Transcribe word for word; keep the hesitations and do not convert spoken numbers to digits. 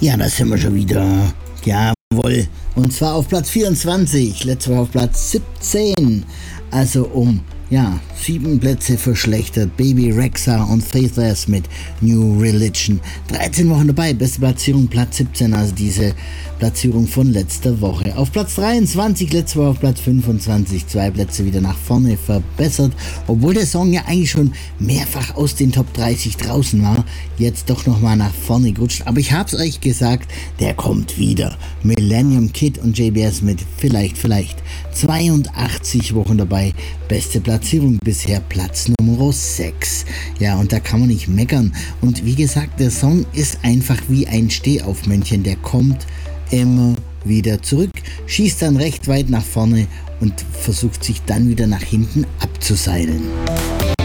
Ja, da sind wir schon wieder. Jawohl. Und zwar auf Platz vierundzwanzig, letzte Woche auf Platz siebzehn. Also um, ja, sieben Plätze verschlechtert. Baby Rexha und Faith Ess mit New Religion. dreizehn Wochen dabei, beste Platzierung Platz siebzehn, also diese Platzierung von letzter Woche. Auf Platz dreiundzwanzig, letzte Woche auf Platz fünfundzwanzig, zwei Plätze wieder nach vorne verbessert. Obwohl der Song ja eigentlich schon mehrfach aus den Top dreißig draußen war, jetzt doch nochmal nach vorne gerutscht. Aber ich hab's euch gesagt, der kommt wieder. Millennium Kid und J B S mit Vielleicht, Vielleicht. zweiundachtzig Wochen dabei, beste Platzierung bisher Platz Nummer sechs. Ja, und da kann man nicht meckern. Und wie gesagt, der Song ist einfach wie ein Stehaufmännchen, der kommt immer wieder zurück, schießt dann recht weit nach vorne und versucht sich dann wieder nach hinten abzuseilen.